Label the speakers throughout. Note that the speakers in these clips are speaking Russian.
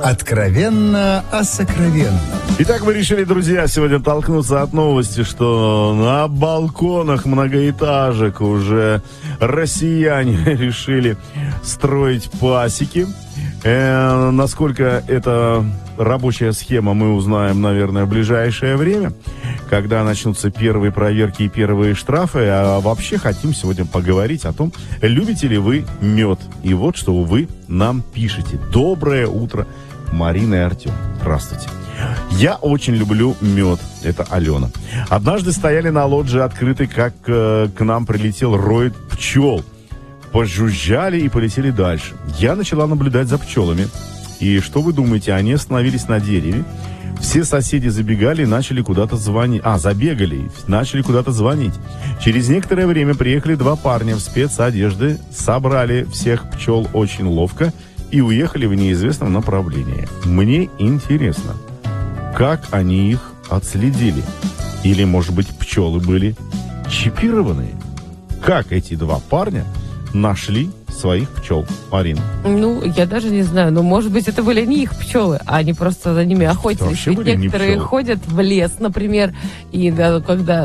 Speaker 1: Откровенно о сокровенном.
Speaker 2: Итак, мы решили, друзья, сегодня толкнуться от новости, что на балконах многоэтажек уже россияне решили строить пасеки. Насколько это рабочая схема, мы узнаем, наверное, в ближайшее время, когда начнутся первые проверки и первые штрафы. А вообще хотим сегодня поговорить о том, любите ли вы мед. И вот что вы нам пишете. Доброе утро, Марина и Артем. Здравствуйте. Я очень люблю мед. Это Алена. Однажды стояли на лоджии открытой, как к нам прилетел рой пчел. Пожужжали и полетели дальше. Я начала наблюдать за пчелами. И что вы думаете, они остановились на дереве. Все соседи забегали и начали куда-то звонить. Забегали и начали куда-то звонить. Через некоторое время приехали два парня в спецодежде, собрали всех пчел очень ловко и уехали в неизвестном направлении. Мне интересно, как они их отследили? Или, может быть, пчелы были чипированные? Как эти два парня нашли своих пчел, Марина?
Speaker 3: Я даже не знаю, но, может быть, это были не их пчелы, а они просто за ними охотились. Ведь некоторые ходят в лес, например, и когда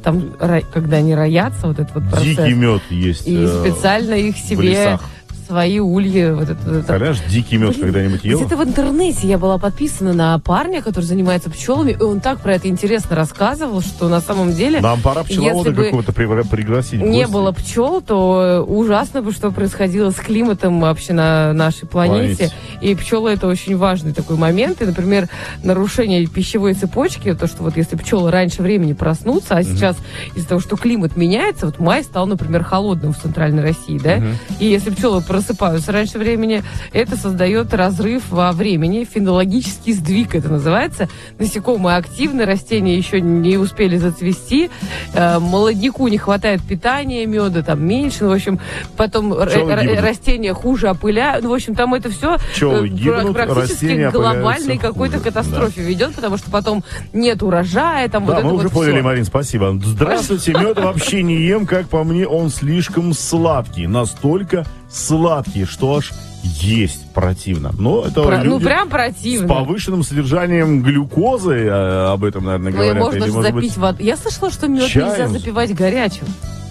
Speaker 3: они роятся, вот этот вот процесс.
Speaker 2: Дикий мед есть.
Speaker 3: И специально их себе свои ульи.
Speaker 2: Конечно, дикий мед когда-нибудь ел?
Speaker 3: Где-то в интернете я была подписана на парня, который занимается пчелами, и он так про это интересно рассказывал, что на самом деле...
Speaker 2: Нам пора пчеловода какого-то пригласить.
Speaker 3: Не было пчел, то ужасно бы, что происходило с климатом вообще на нашей планете. И пчелы — это очень важный такой момент. И, например, нарушение пищевой цепочки, то, что вот если пчелы раньше времени проснутся, а сейчас из-за того, что климат меняется, вот май стал, например, холодным в Центральной России, да? И если пчелы просыпаются раньше времени, это создает разрыв во времени, фенологический сдвиг это называется. Насекомые активны, растения еще не успели зацвести, молодняку не хватает питания, меда там меньше, в общем, потом растения хуже опыляют, в общем, там это все практически к глобальной какой-то катастрофе ведет, потому что потом нет урожая, там
Speaker 2: мы уже поняли, Марин, спасибо. Здравствуйте, мед вообще не ем, как по мне, он слишком сладкий, настолько сладкие, что аж есть противно. Но это
Speaker 3: прям противно.
Speaker 2: С повышенным содержанием глюкозы, об этом, наверное, говорят.
Speaker 3: Можно запить воду. Я слышала, что мед нельзя запивать горячим.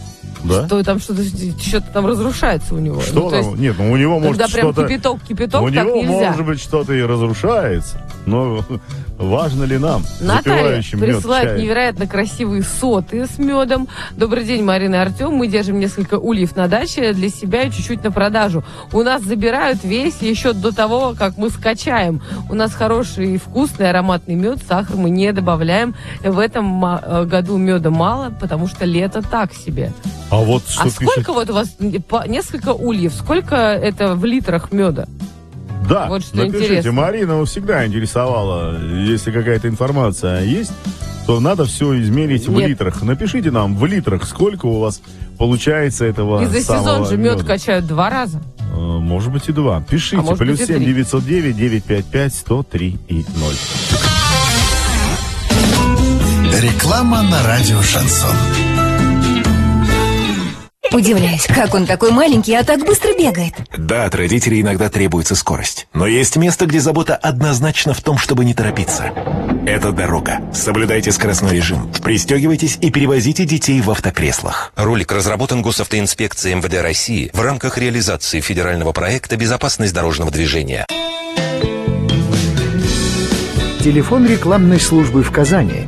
Speaker 2: Да?
Speaker 3: Что-то там разрушается у него.
Speaker 2: Что там? Нет, у него может
Speaker 3: когда
Speaker 2: что-то...
Speaker 3: Когда прям кипяток,
Speaker 2: у
Speaker 3: так
Speaker 2: него,
Speaker 3: нельзя.
Speaker 2: Может быть, что-то и разрушается, но важно ли нам,
Speaker 3: Наталья
Speaker 2: запивающим мед
Speaker 3: присылает
Speaker 2: чаем?
Speaker 3: невероятно красивые соты с медом. Добрый день, Марина и Артем. Мы держим несколько ульев на даче для себя и чуть-чуть на продажу. У нас забирают весь еще до того, как мы скачаем. У нас хороший, вкусный, ароматный мед. Сахар мы не добавляем. В этом году меда мало, потому что лето так себе.
Speaker 2: А вот что
Speaker 3: сколько вот у вас несколько ульев? Сколько это в литрах меда?
Speaker 2: Да,
Speaker 3: вот что
Speaker 2: напишите.
Speaker 3: Интересно.
Speaker 2: Марина всегда интересовала, если какая-то информация есть, то надо все измерить в литрах. Напишите нам в литрах, сколько у вас получается этого
Speaker 3: и за сезон же мед качают 2 раза.
Speaker 2: Может быть и 2. Пишите. Плюс 7 909 955 103 и 0.
Speaker 1: Реклама на радио «Шансон».
Speaker 4: Удивляюсь, как он такой маленький, а так быстро бегает.
Speaker 5: Да, от родителей иногда требуется скорость. Но есть место, где забота однозначно в том, чтобы не торопиться. Это дорога. Соблюдайте скоростной режим. Пристегивайтесь и перевозите детей в автокреслах.
Speaker 6: Ролик разработан Госавтоинспекцией МВД России в рамках реализации федерального проекта «Безопасность дорожного движения».
Speaker 7: Телефон рекламной службы в Казани